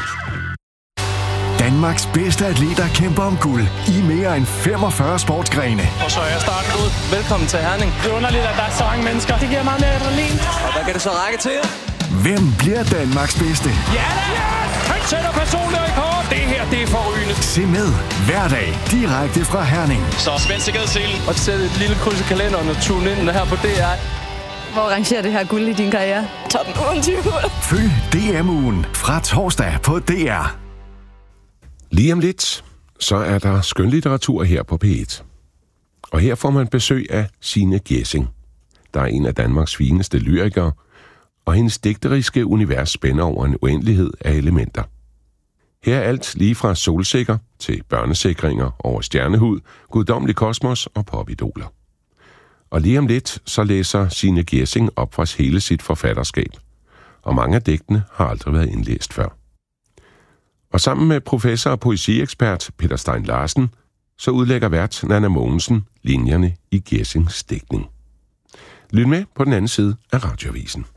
Danmarks bedste atleter kæmper om guld i mere end 45 sportsgrene. Og så er starten ud. Velkommen til Herning. Det er underligt, at der er så mange mennesker. Det giver meget mere adrenalin. Og hvad kan det så række til? Hvem bliver Danmarks bedste? Ja da! Yes! Han sætter personlig rekord. Det her, det er forrygende. Se med hver dag direkte fra Herning. Så spænd sikkerhedsselen. Og sæt et lille kryds i kalenderen og tune ind her på DR. Hvor rangerer det her guld i din karriere? Top 20. Følg DM-ugen fra torsdag på DR. Lige om lidt, så er der skønlitteratur her på P1. Og her får man besøg af Signe Gjesing, der er en af Danmarks fineste lyrikere, og hendes digteriske univers spænder over en uendelighed af elementer. Her er alt lige fra solsikker til børnesikringer over stjernehud, guddommelig kosmos og popidoler. Og lige om lidt, så læser Signe Gjesing op fra hele sit forfatterskab, og mange af digtene har aldrig været indlæst før. Og sammen med professor og poesiekspert Peter Stein Larsen, så udlægger vært Nanna Mogensen linjerne i Gjessings digtning. Lyt med på den anden side af Radioavisen.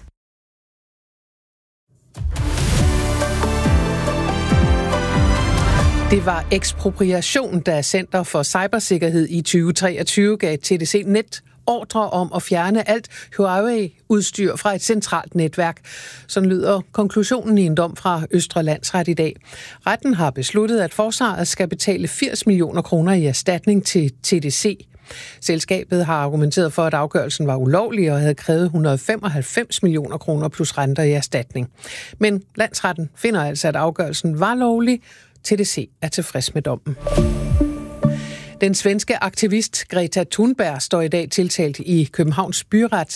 Det var ekspropriation, da Center for Cybersikkerhed i 2023 gav TDC Net ordre om at fjerne alt Huawei-udstyr fra et centralt netværk. Sådan lyder konklusionen i en dom fra Østre Landsret i dag. Retten har besluttet, at forsvaret skal betale 80 millioner kroner i erstatning til TDC. Selskabet har argumenteret for, at afgørelsen var ulovlig og havde krævet 195 millioner kroner plus renter i erstatning. Men landsretten finder altså, at afgørelsen var lovlig. TDC er tilfreds med dommen. Den svenske aktivist Greta Thunberg står i dag tiltalt i Københavns byret